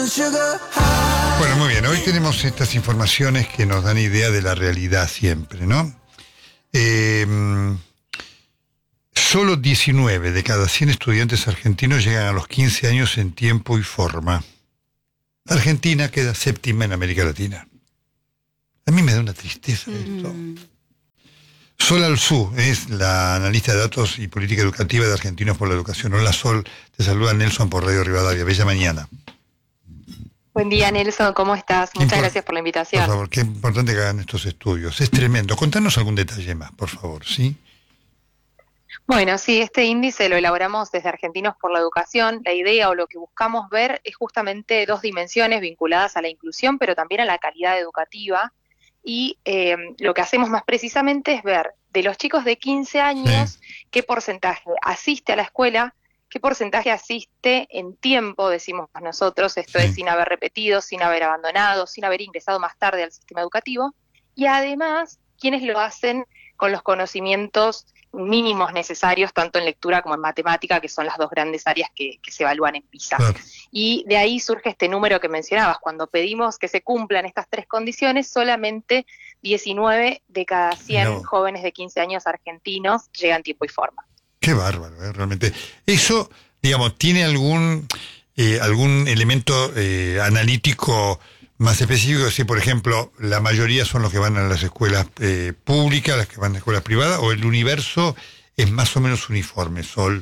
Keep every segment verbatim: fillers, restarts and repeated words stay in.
Bueno, muy bien, hoy tenemos estas informaciones que nos dan idea de la realidad siempre, ¿no? Eh, solo diecinueve de cada cien estudiantes argentinos llegan a los quince años en tiempo y forma. Argentina queda séptima en América Latina. A mí me da una tristeza esto. Mm. Sol Alzú es la analista de datos y política educativa de Argentinos por la Educación. Hola Sol, te saluda Nelson por Radio Rivadavia. Bella mañana. Buen día, Nelson, ¿cómo estás? Muchas Impor- gracias por la invitación. Por favor, qué importante que hagan estos estudios. Es tremendo. Contanos algún detalle más, por favor, ¿sí? Bueno, sí, este índice lo elaboramos desde Argentinos por la Educación. La idea o lo que buscamos ver es justamente dos dimensiones vinculadas a la inclusión, pero también a la calidad educativa. Y eh, lo que hacemos más precisamente es ver de los chicos de quince años sí. qué porcentaje asiste a la escuela, qué porcentaje asiste en tiempo, decimos nosotros, esto sí. es sin haber repetido, sin haber abandonado, sin haber ingresado más tarde al sistema educativo, y además quienes lo hacen con los conocimientos mínimos necesarios, tanto en lectura como en matemática, que son las dos grandes áreas que, que se evalúan en PISA. Claro. Y de ahí surge este número que mencionabas, cuando pedimos que se cumplan estas tres condiciones, solamente diecinueve de cada cien no. jóvenes de quince años argentinos llegan tiempo y forma. Qué bárbaro, ¿eh? Realmente. Eso, digamos, ¿tiene algún eh, algún elemento eh, analítico más específico? Si, por ejemplo, la mayoría son los que van a las escuelas eh, públicas, las que van a escuelas privadas, o el universo es más o menos uniforme, Sol.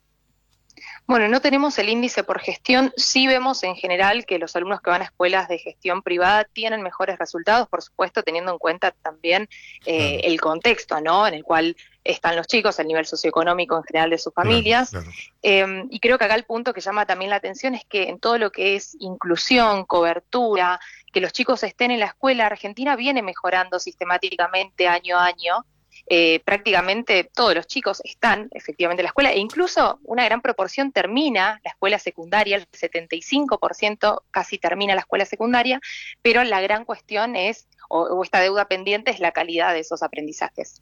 Bueno, no tenemos el índice por gestión, sí vemos en general que los alumnos que van a escuelas de gestión privada tienen mejores resultados, por supuesto, teniendo en cuenta también eh, claro. el contexto, ¿no?, en el cual están los chicos, el nivel socioeconómico en general de sus familias. Claro, claro. Eh, y creo que acá el punto que llama también la atención es que en todo lo que es inclusión, cobertura, que los chicos estén en la escuela, Argentina viene mejorando sistemáticamente año a año. Eh, prácticamente todos los chicos están efectivamente en la escuela e incluso una gran proporción termina la escuela secundaria, el setenta y cinco por ciento casi termina la escuela secundaria, pero la gran cuestión es, o, o esta deuda pendiente es la calidad de esos aprendizajes.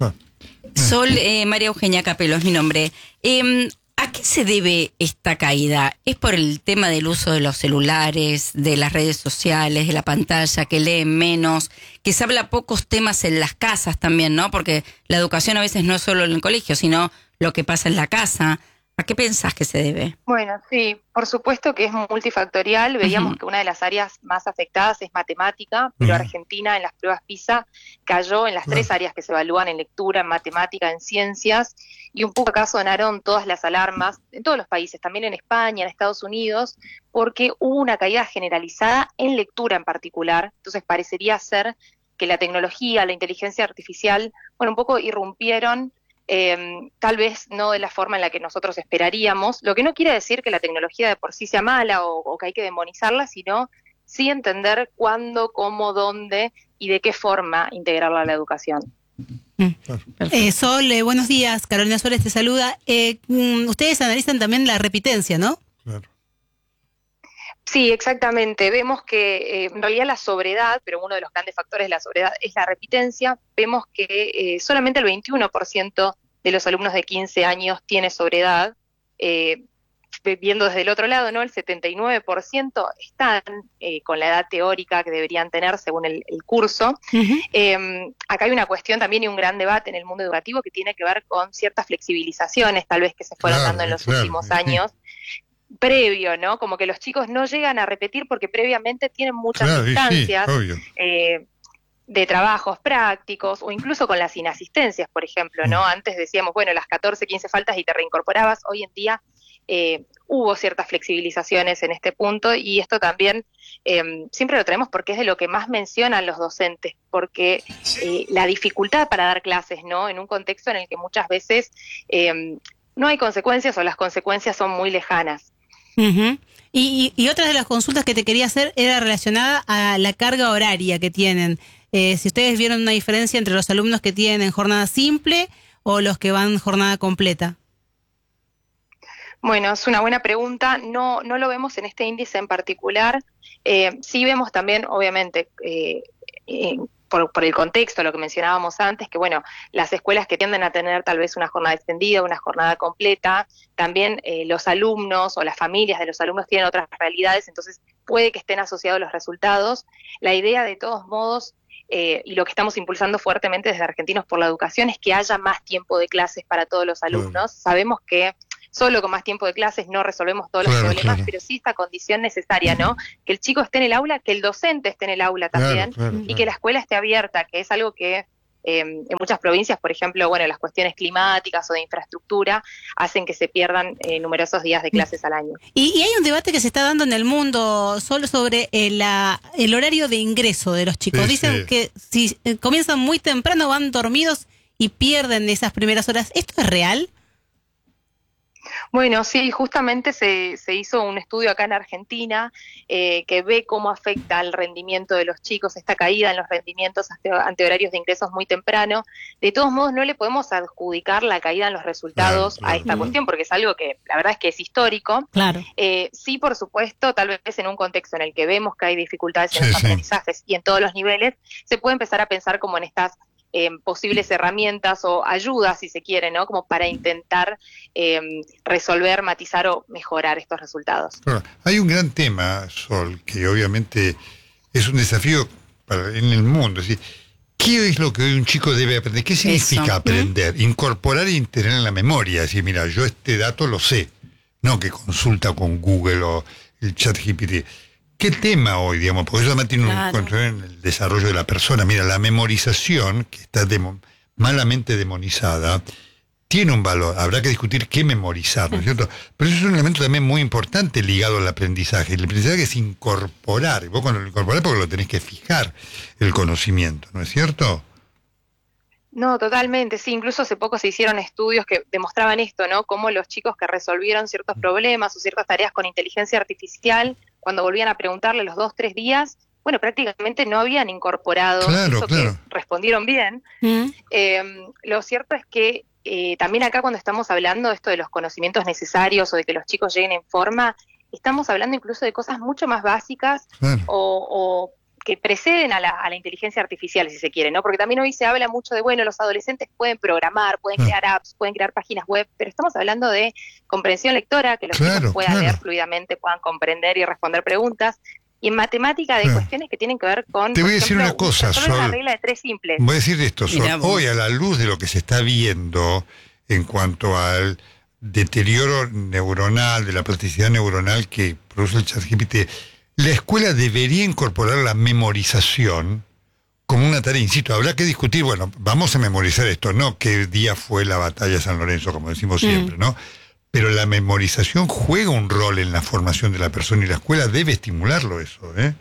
Sol, eh, María Eugenia Capelo es mi nombre. Eh, ¿A qué se debe esta caída? ¿Es por el tema del uso de los celulares, de las redes sociales, de la pantalla, que leen menos, que se habla pocos temas en las casas también, ¿no? Porque la educación a veces no es solo en el colegio, sino lo que pasa en la casa. ¿A qué pensás que se debe? Bueno, sí, por supuesto que es multifactorial. Veíamos uh-huh. que una de las áreas más afectadas es matemática, pero uh-huh. Argentina en las pruebas PISA cayó en las uh-huh. tres áreas que se evalúan en lectura, en matemática, en ciencias, y un poco acá sonaron todas las alarmas, en todos los países, también en España, en Estados Unidos, porque hubo una caída generalizada en lectura en particular. Entonces parecería ser que la tecnología, la inteligencia artificial, bueno, un poco irrumpieron. Eh, tal vez no de la forma en la que nosotros esperaríamos, lo que no quiere decir que la tecnología de por sí sea mala o, o que hay que demonizarla, sino sí entender cuándo, cómo, dónde y de qué forma integrarla a la educación. Eh, Sol, eh, buenos días, Carolina Suárez te saluda. Eh, ustedes analizan también la repitencia, ¿no? Claro. Sí, exactamente. Vemos que eh, en realidad la sobredad, pero uno de los grandes factores de la sobredad es la repitencia. Vemos que eh, solamente el veintiuno por ciento de los alumnos de quince años tiene sobredad. Eh, viendo desde el otro lado, ¿no? El setenta y nueve por ciento están eh, con la edad teórica que deberían tener según el, el curso. Uh-huh. Eh, acá hay una cuestión también y un gran debate en el mundo educativo que tiene que ver con ciertas flexibilizaciones, tal vez que se fueron claro, dando en los claro, últimos sí. años. Previo, ¿no? Como que los chicos no llegan a repetir porque previamente tienen muchas claro, instancias sí, eh, de trabajos prácticos o incluso con las inasistencias, por ejemplo, ¿no? Mm. Antes decíamos, bueno, las catorce, quince faltas y te reincorporabas. Hoy en día eh, hubo ciertas flexibilizaciones en este punto y esto también eh, siempre lo traemos porque es de lo que más mencionan los docentes, porque eh, la dificultad para dar clases, ¿no? En un contexto en el que muchas veces eh, no hay consecuencias o las consecuencias son muy lejanas. Uh-huh. Y, y, y otra de las consultas que te quería hacer era relacionada a la carga horaria que tienen. Eh, si ustedes vieron una diferencia entre los alumnos que tienen jornada simple o los que van jornada completa. Bueno, es una buena pregunta. No, no lo vemos en este índice en particular. Eh, sí vemos también, obviamente, eh, eh, Por, por el contexto, lo que mencionábamos antes, que bueno, las escuelas que tienden a tener tal vez una jornada extendida, una jornada completa, también eh, los alumnos o las familias de los alumnos tienen otras realidades, entonces puede que estén asociados los resultados. La idea, de todos modos, eh, y lo que estamos impulsando fuertemente desde Argentinos por la Educación, es que haya más tiempo de clases para todos los alumnos. Claro. Sabemos que solo con más tiempo de clases no resolvemos todos claro, los problemas, claro. pero sí esta condición necesaria, ¿no? Que el chico esté en el aula, que el docente esté en el aula también, claro, claro, y claro. que la escuela esté abierta, que es algo que eh, en muchas provincias, por ejemplo, bueno, las cuestiones climáticas o de infraestructura hacen que se pierdan eh, numerosos días de clases al año. Y, y hay un debate que se está dando en el mundo solo sobre el, la, el horario de ingreso de los chicos. Sí, Dicen sí. que si eh, comienzan muy temprano van dormidos y pierden esas primeras horas. ¿Esto es real? Bueno, sí, justamente se, se hizo un estudio acá en Argentina eh, que ve cómo afecta el rendimiento de los chicos, esta caída en los rendimientos ante, ante horarios de ingresos muy temprano. De todos modos, no le podemos adjudicar la caída en los resultados claro, claro. a esta cuestión, porque es algo que la verdad es que es histórico. Claro. Eh, sí, por supuesto, tal vez en un contexto en el que vemos que hay dificultades en sí, los sí. aprendizajes y en todos los niveles, se puede empezar a pensar como en estas Eh, posibles herramientas o ayudas, si se quiere, ¿no? Como para intentar eh, resolver, matizar o mejorar estos resultados. Bueno, hay un gran tema, Sol, que obviamente es un desafío para, en el mundo. Es decir, ¿qué es lo que hoy un chico debe aprender? ¿Qué significa Eso. aprender? ¿Mm? Incorporar y tener en la memoria. Es decir, mira, yo este dato lo sé, no que consulta con Google o el chat G P T. ¿Qué tema hoy, digamos? Porque eso también tiene claro. un control en el desarrollo de la persona. Mira, la memorización, que está demo, malamente demonizada, tiene un valor. Habrá que discutir qué memorizar, ¿no es cierto? Pero eso es un elemento también muy importante ligado al aprendizaje. El aprendizaje es incorporar. Y vos cuando lo incorporás, porque lo tenés que fijar el conocimiento, ¿no es cierto? No, totalmente, sí, incluso hace poco se hicieron estudios que demostraban esto, ¿no? Cómo los chicos que resolvieron ciertos problemas o ciertas tareas con inteligencia artificial, cuando volvían a preguntarle los dos, tres días, bueno, prácticamente no habían incorporado claro, eso claro. que respondieron bien. Mm. Eh, lo cierto es que eh, también acá cuando estamos hablando de esto de los conocimientos necesarios o de que los chicos lleguen en forma, estamos hablando incluso de cosas mucho más básicas claro. o... o que preceden a la, a la inteligencia artificial, si se quiere, ¿no? Porque también hoy se habla mucho de, bueno, los adolescentes pueden programar, pueden crear apps, pueden crear páginas web, pero estamos hablando de comprensión lectora, que los claro, chicos puedan claro. leer fluidamente, puedan comprender y responder preguntas, y en matemática de claro. cuestiones que tienen que ver con... Te voy a decir ejemplo, una cosa, Sol. Una regla de tres simples. Voy a decir esto, Sol. Hoy, a la luz de lo que se está viendo en cuanto al deterioro neuronal, de la plasticidad neuronal que produce el chat G P T, la escuela debería incorporar la memorización como una tarea, insisto, habrá que discutir, bueno, vamos a memorizar esto, no qué día fue la batalla de San Lorenzo, como decimos siempre, mm. ¿no? Pero la memorización juega un rol en la formación de la persona y la escuela debe estimularlo eso, ¿eh?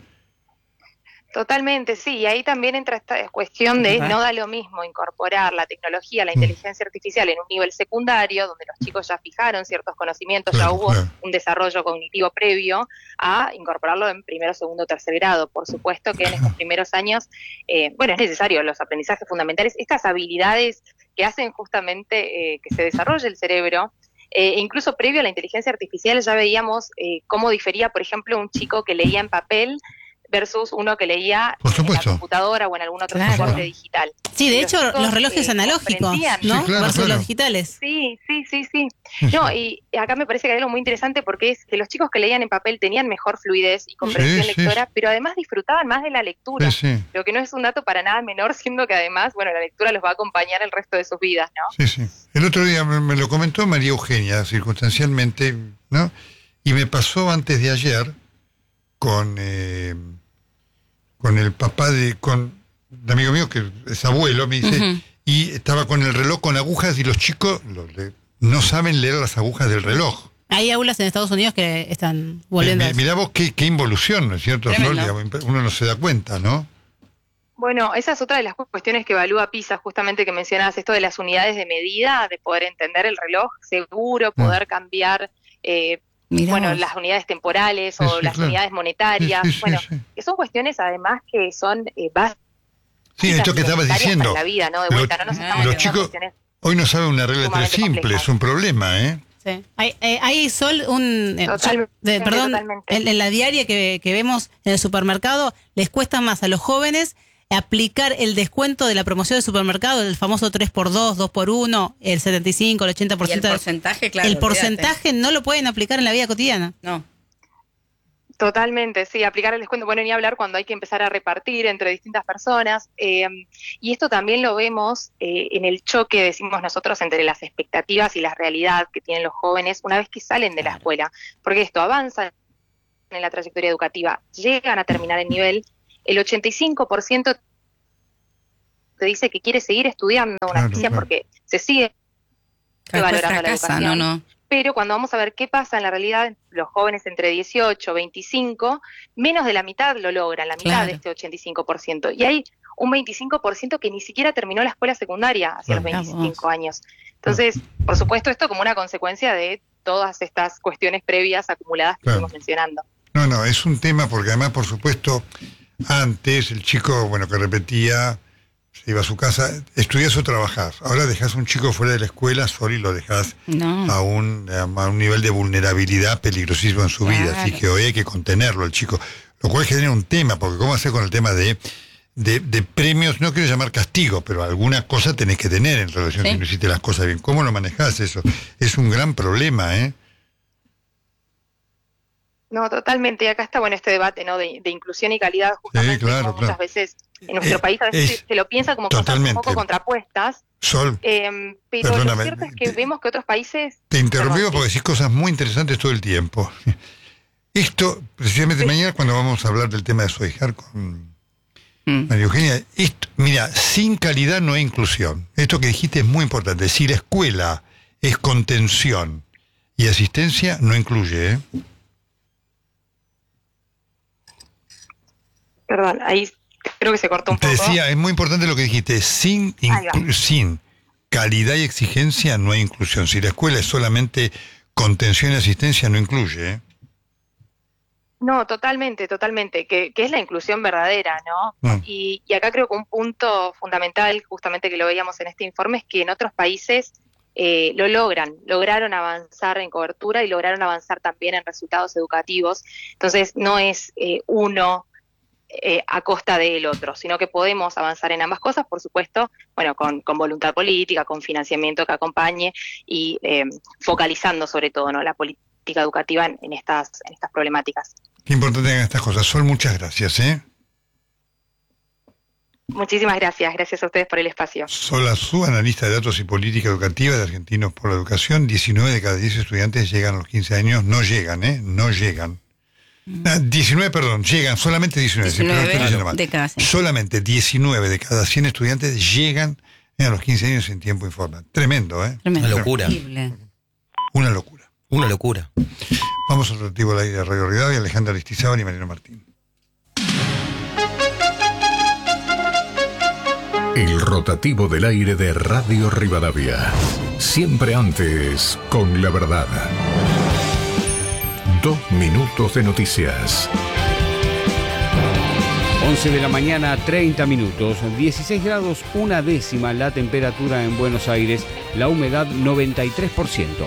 Totalmente, sí, y ahí también entra esta cuestión de no da lo mismo incorporar la tecnología, la inteligencia artificial en un nivel secundario, donde los chicos ya fijaron ciertos conocimientos, claro, ya hubo claro. un desarrollo cognitivo previo, a incorporarlo en primero, segundo, tercer grado. Por supuesto que en estos primeros años, eh, bueno, es necesario los aprendizajes fundamentales, estas habilidades que hacen justamente eh, que se desarrolle el cerebro. Eh, incluso previo a la inteligencia artificial ya veíamos eh, cómo difería, por ejemplo, un chico que leía en papel versus uno que leía en la computadora o en algún otro claro. soporte digital. Sí, de los hecho, los relojes eh, analógicos, ¿no? Sí, claro, versus claro. los digitales. Sí, sí, sí, sí. No, y acá me parece que hay algo muy interesante porque es que los chicos que leían en papel tenían mejor fluidez y comprensión sí, lectora, sí. pero además disfrutaban más de la lectura, sí, sí. lo que no es un dato para nada menor, siendo que además, bueno, la lectura los va a acompañar el resto de sus vidas, ¿no? Sí, sí. El otro día me, me lo comentó María Eugenia, circunstancialmente, ¿no? Y me pasó antes de ayer con... Eh, con el papá de, con un amigo mío que es abuelo, me dice, uh-huh. y estaba con el reloj con agujas y los chicos los le, no saben leer las agujas del reloj. Hay aulas en Estados Unidos que están volviendo. Eh, mirá vos qué, qué involución, ¿no es cierto, Sol? Uno no se da cuenta, ¿no? Bueno, esa es otra de las cuestiones que evalúa PISA, justamente que mencionabas, esto de las unidades de medida, de poder entender el reloj seguro, poder uh-huh. cambiar... Eh, Mirá bueno, vos. Las unidades temporales o sí, sí, las claro. unidades monetarias, sí, sí, bueno, sí, sí. que son cuestiones además que son eh, básicas. Sí, esto que estabas diciendo. La vida, ¿no? De vuelta, lo, no nos estamos los chicos hoy no saben una regla tres simple, es un problema, ¿eh? Sí. Hay, eh, hay Sol, un... Eh, totalmente, de, perdón, en, en la diaria que, que vemos en el supermercado, les cuesta más a los jóvenes aplicar el descuento de la promoción del supermercado, el famoso tres por dos, dos por uno, el setenta y cinco, el ochenta por ciento. Y el porcentaje, claro. El porcentaje olvídate. No lo pueden aplicar en la vida cotidiana. No. Totalmente, sí, aplicar el descuento, bueno, ni hablar cuando hay que empezar a repartir entre distintas personas, eh, y esto también lo vemos eh, en el choque, decimos nosotros, entre las expectativas y la realidad que tienen los jóvenes una vez que salen de la escuela, porque esto avanza en la trayectoria educativa, llegan a terminar el nivel, el ochenta y cinco por ciento te dice que quiere seguir estudiando una Claro, ciencia claro. porque se sigue Después valorando la fracasa, educación. no, no. Pero cuando vamos a ver qué pasa en la realidad, los jóvenes entre dieciocho, veinticinco, menos de la mitad lo logran, la mitad Claro. de este ochenta y cinco por ciento. Y hay un veinticinco por ciento que ni siquiera terminó la escuela secundaria hacia Claro. los veinticinco años. Entonces, por supuesto, esto como una consecuencia de todas estas cuestiones previas acumuladas que Claro. estuvimos mencionando. No, no, es un tema porque además, por supuesto, antes el chico, bueno, que repetía, se iba a su casa, estudias o trabajás. Ahora dejás a un chico fuera de la escuela solo y lo dejás No. a un, a un nivel de vulnerabilidad peligrosísimo en su vida. Así Claro. que hoy hay que contenerlo al chico. Lo cual genera un tema, porque ¿cómo hacer con el tema de, de, de premios? No quiero llamar castigo, pero alguna cosa tenés que tener en relación Sí. si no hiciste las cosas bien. ¿Cómo lo manejás eso? Es un gran problema, ¿eh? No, totalmente. Y acá está bueno este debate, ¿no? De, de inclusión y calidad, justamente claro, como claro. muchas veces en nuestro Eh, país a veces es- se, se lo piensa como cosas un totalmente. poco contrapuestas, Sol, eh, pero Perdóname, lo cierto es que te- vemos que otros países... te interrumpí Perdón, porque sí. decís cosas muy interesantes todo el tiempo. Esto, precisamente Sí. mañana cuando vamos a hablar del tema de Soijar con Mm. María Eugenia, esto, mira, sin calidad no hay inclusión. Esto que dijiste es muy importante. Si la escuela es contención y asistencia, no incluye, ¿eh? Perdón, ahí creo que se cortó un Te poco. decía, es muy importante lo que dijiste, sin, Ahí va. inclu- sin calidad y exigencia no hay inclusión. Si la escuela es solamente contención y asistencia, no incluye, ¿eh? No, totalmente, totalmente, que, que es la inclusión verdadera, ¿no? Mm. Y, y acá creo que un punto fundamental, justamente que lo veíamos en este informe, es que en otros países eh, lo logran, lograron avanzar en cobertura y lograron avanzar también en resultados educativos. Entonces, no es eh, uno eh, a costa del otro, sino que podemos avanzar en ambas cosas, por supuesto, bueno, con, con voluntad política, con financiamiento que acompañe y eh, focalizando sobre todo, ¿no?, la política educativa en, en estas, en estas problemáticas. Qué importante hagan estas cosas. Sol, muchas gracias, ¿eh? Muchísimas gracias, gracias a ustedes por el espacio. Sol Azú, analista de datos y política educativa de Argentinos por la Educación. diecinueve de cada diez estudiantes llegan a los quince años, no llegan, ¿eh? No llegan. Ah, diecinueve, perdón, llegan, solamente diecinueve. si no estoy diciendo mal. de cada cien. Solamente diecinueve de cada cien estudiantes llegan a los quince años en tiempo informal. Tremendo, ¿eh? Tremendo. Una locura. Horrible. Una locura. Una locura. Vamos al rotativo al aire de Radio Rivadavia, Alejandra Aristizábal y Mariano Martín. El rotativo del aire de Radio Rivadavia. Siempre antes, con la verdad. Dos minutos de noticias. once de la mañana, treinta minutos, dieciséis grados, una décima la temperatura en Buenos Aires, la humedad noventa y tres por ciento.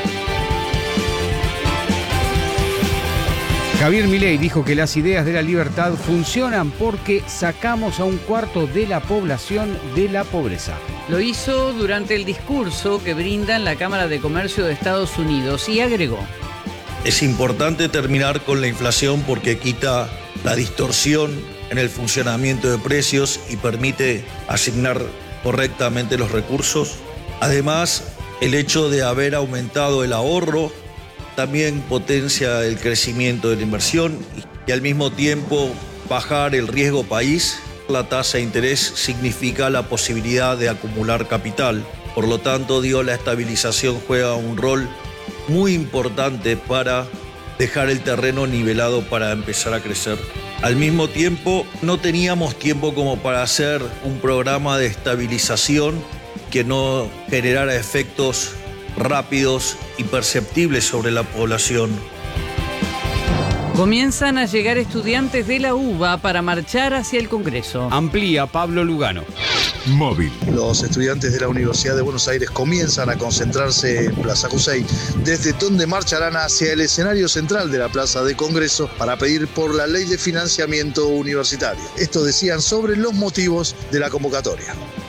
Javier Milei dijo que las ideas de la libertad funcionan porque sacamos a un cuarto de la población de la pobreza. Lo hizo durante el discurso que brinda en la Cámara de Comercio de Estados Unidos y agregó: Es importante terminar con la inflación porque quita la distorsión en el funcionamiento de precios y permite asignar correctamente los recursos. Además, el hecho de haber aumentado el ahorro también potencia el crecimiento de la inversión y al mismo tiempo bajar el riesgo país. La tasa de interés significa la posibilidad de acumular capital. Por lo tanto, digo, la estabilización juega un rol muy importante para dejar el terreno nivelado para empezar a crecer. Al mismo tiempo, no teníamos tiempo como para hacer un programa de estabilización que no generara efectos rápidos y perceptibles sobre la población. comienzan a llegar estudiantes de la U B A para marchar hacia el Congreso. Amplía Pablo Lugano. Móvil. Los estudiantes de la Universidad de Buenos Aires comienzan a concentrarse en Plaza Jusey, desde donde marcharán hacia el escenario central de la Plaza de Congreso para pedir por la ley de financiamiento universitario. Esto decían sobre los motivos de la convocatoria.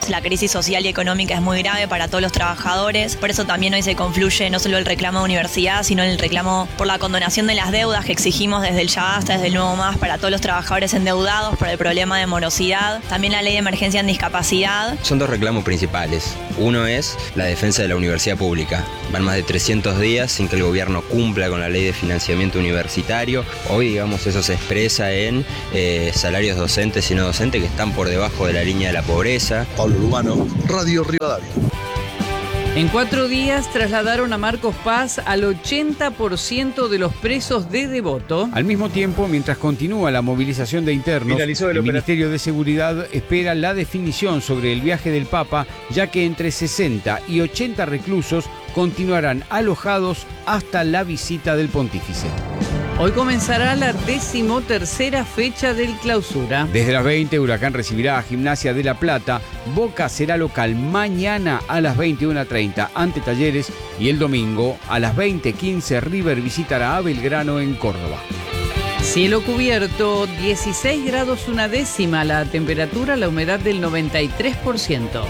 La crisis social y económica es muy grave para todos los trabajadores, por eso también hoy se confluye no solo el reclamo de universidad, sino el reclamo por la condonación de las deudas que exigimos desde el Ya Basta, desde el Nuevo Más, para todos los trabajadores endeudados por el problema de morosidad. También la ley de emergencia en discapacidad. Son dos reclamos principales. Uno es la defensa de la universidad pública. Van más de trescientos días sin que el gobierno cumpla con la ley de financiamiento universitario. Hoy, digamos, eso se expresa en eh, salarios docentes y no docentes que están por debajo de la línea de la pobreza. Pablo Urbano, Radio Rivadavia. En cuatro días trasladaron a Marcos Paz al ochenta por ciento de los presos de Devoto. Al mismo tiempo, mientras continúa la movilización de internos, el, el Ministerio de Seguridad espera la definición sobre el viaje del Papa, ya que entre sesenta y ochenta reclusos continuarán alojados hasta la visita del pontífice. Hoy comenzará la decimotercera fecha del Clausura. Desde las veinte, Huracán recibirá a Gimnasia de La Plata. Boca será local mañana a las veintiuna treinta ante Talleres y el domingo a las veinte quince River visitará a Belgrano en Córdoba. Cielo cubierto, dieciséis grados una décima la temperatura, la humedad del noventa y tres por ciento.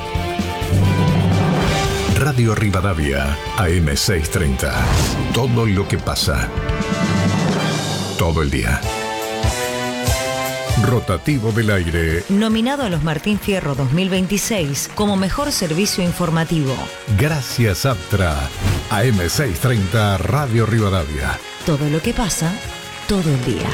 Radio Rivadavia, A M seiscientos treinta. Todo lo que pasa. Todo el día. Rotativo del aire. Nominado a los Martín Fierro dos mil veintiséis como mejor servicio informativo. Gracias, Aptra. A M seiscientos treinta, Radio Rivadavia. Todo lo que pasa, todo el día.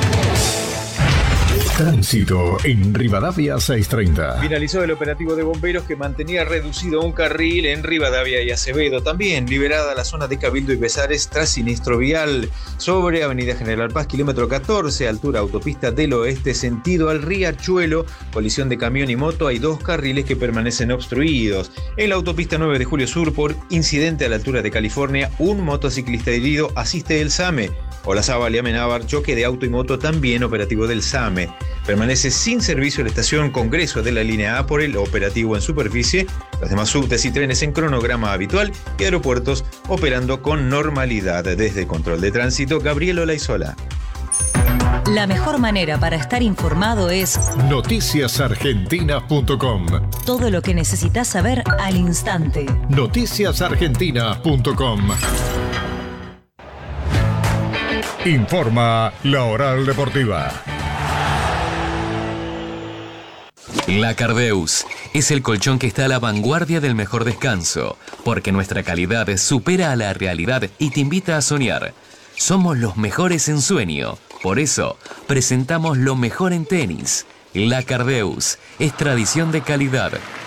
Tránsito en Rivadavia seiscientos treinta. Finalizó el operativo de bomberos que mantenía reducido un carril en Rivadavia y Acevedo. También liberada la zona de Cabildo y Besares tras siniestro vial. Sobre Avenida General Paz, kilómetro catorce, altura autopista del oeste, sentido al Riachuelo. Colisión de camión y moto, hay dos carriles que permanecen obstruidos. En la autopista nueve de Julio Sur, por incidente a la altura de California, un motociclista herido, asiste el SAME. Olazábal y Amenábar, choque de auto y moto, también operativo del SAME. Permanece sin servicio la estación Congreso de la línea A por el operativo en superficie. Los demás subtes y trenes en cronograma habitual y aeropuertos operando con normalidad. Desde Control de Tránsito, Gabriel Olaizola. La mejor manera para estar informado es noticias argentinas punto com. Todo lo que necesitas saber al instante. noticias argentinas punto com. Informa La Oral Deportiva. La Cardeus es el colchón que está a la vanguardia del mejor descanso, porque nuestra calidad supera a la realidad y te invita a soñar. Somos los mejores en sueño, por eso presentamos lo mejor en tenis. La Cardeus es tradición de calidad,